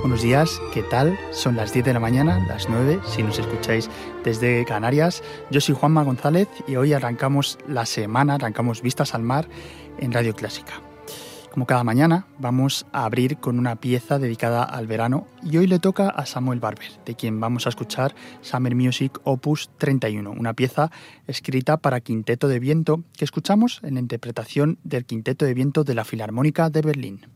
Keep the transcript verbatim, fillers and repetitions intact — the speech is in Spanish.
Buenos días, ¿qué tal? Son las diez de la mañana, las nueve, si nos escucháis desde Canarias. Yo soy Juanma González y hoy arrancamos la semana, arrancamos Vistas al Mar en Radio Clásica. Como cada mañana, vamos a abrir con una pieza dedicada al verano y hoy le toca a Samuel Barber, de quien vamos a escuchar Summer Music Opus treinta y uno, una pieza escrita para quinteto de viento que escuchamos en la interpretación del Quinteto de Viento de la Filarmónica de Berlín.